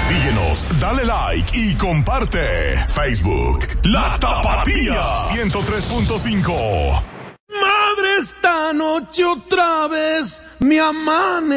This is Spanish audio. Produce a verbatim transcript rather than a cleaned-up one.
Síguenos, dale like y comparte. Facebook, La Tapatía ciento tres punto cinco. Madre, esta noche otra vez me amane.